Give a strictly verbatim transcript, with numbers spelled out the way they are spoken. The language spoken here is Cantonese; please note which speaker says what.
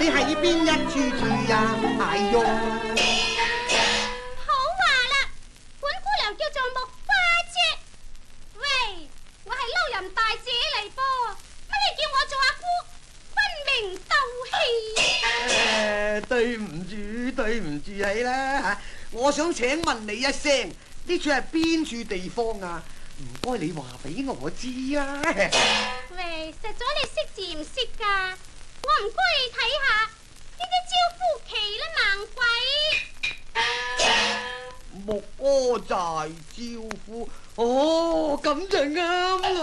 Speaker 1: 你喺邊一處住呀？哎喲，
Speaker 2: 好話啦，本姑娘叫做木花姐。喂，我係撈人大姐嚟噃，乜你叫我做阿姑，分明鬥氣。
Speaker 1: 誒，對唔住，對唔住你啦嚇，我想請問你一聲，呢處係邊處地方啊？唔該，你話俾我知啊！
Speaker 2: 喂，食咗你識字唔識㗎？我唔該你睇下呢啲招呼旗啦，猛鬼！
Speaker 1: 木柯寨招呼，哦，咁就啱啦。